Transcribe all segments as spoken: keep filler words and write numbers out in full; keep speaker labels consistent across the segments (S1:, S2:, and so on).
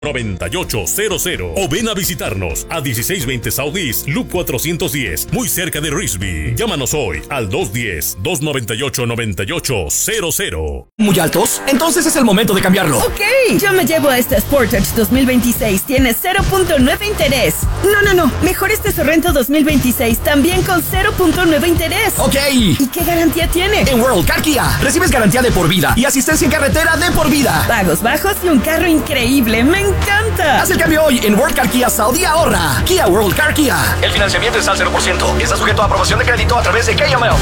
S1: noventa y ocho cero cero o ven a visitarnos a dieciséis veinte South East Loop cuatrocientos diez, muy cerca de Risby. Llámanos hoy al dos uno cero, dos nueve ocho, nueve ocho cero cero.
S2: ¿Muy altos? Entonces es el momento de cambiarlo.
S3: Ok, yo me llevo a este Sportage dos mil veintiséis, tiene cero punto nueve interés. No, no, no, mejor este Sorrento dos mil veintiséis, también con cero punto nueve interés.
S2: Ok.
S3: ¿Y qué garantía tiene?
S2: En World Car Kia recibes garantía de por vida y asistencia en carretera de por vida.
S3: Pagos bajos y un carro increíble, me encanta.
S2: Haz el cambio hoy en World Car Kia Saudi ahorra. Kia World Car Kia. El financiamiento es al cero por ciento. Está sujeto a aprobación de crédito a través de K M L.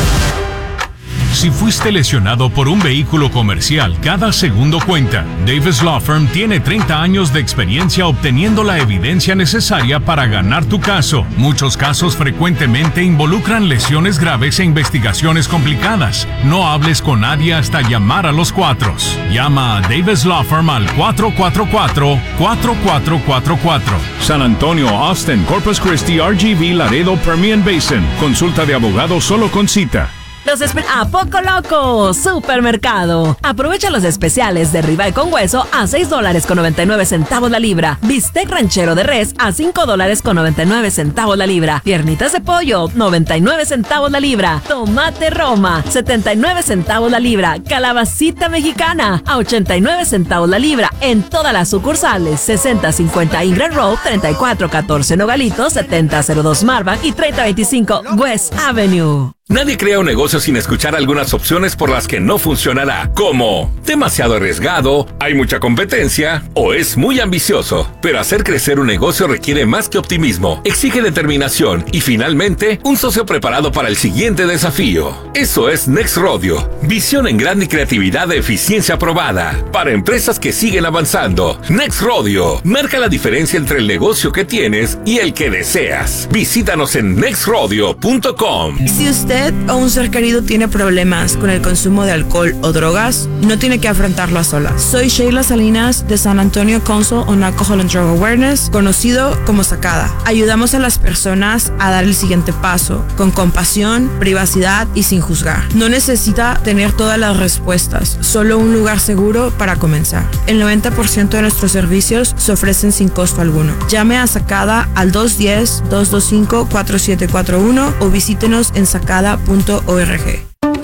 S4: Si fuiste lesionado por un vehículo comercial, cada segundo cuenta. Davis Law Firm tiene treinta años de experiencia obteniendo la evidencia necesaria para ganar tu caso. Muchos casos frecuentemente involucran lesiones graves e investigaciones complicadas. No hables con nadie hasta llamar a los cuatros. Llama a Davis Law Firm al cuatro cuatro cuatro, cuatro cuatro cuatro cuatro. San Antonio, Austin, Corpus Christi, R G V, Laredo, Permian Basin. Consulta de abogado solo con cita.
S5: Los espe- ¿A poco loco? Supermercado. Aprovecha los especiales de ribeye con hueso a seis dólares con noventa y nueve centavos la libra. Bistec ranchero de res a cinco dólares con noventa y nueve centavos la libra. Piernitas de pollo, noventa y nueve centavos la libra. Tomate Roma, setenta y nueve centavos la libra. Calabacita mexicana a ochenta y nueve centavos la libra. En todas las sucursales. sesenta cincuenta Ingram Road, treinta y cuatro catorce Nogalitos, setenta cero dos Marvac y treinta veinticinco West Avenue.
S6: Nadie crea un negocio sin escuchar algunas opciones por las que no funcionará, como demasiado arriesgado, hay mucha competencia o es muy ambicioso. Pero hacer crecer un negocio requiere más que optimismo, exige determinación y finalmente un socio preparado para el siguiente desafío. Eso es Next Rodeo, visión en grande y creatividad de eficiencia probada para empresas que siguen avanzando. Next Rodeo marca la diferencia entre el negocio que tienes y el que deseas. Visítanos en next rodeo punto com.
S7: Si usted o un ser querido tiene problemas con el consumo de alcohol o drogas, no tiene que afrontarlo a solas. Soy Sheila Salinas de San Antonio Council on Alcohol and Drug Awareness, conocido como SACADA. Ayudamos a las personas a dar el siguiente paso, con compasión, privacidad y sin juzgar. No necesita tener todas las respuestas, solo un lugar seguro para comenzar. El noventa por ciento de nuestros servicios se ofrecen sin costo alguno. Llame a SACADA al dos uno cero, dos dos cinco, cuatro siete cuatro uno o visítenos en sacada punto org.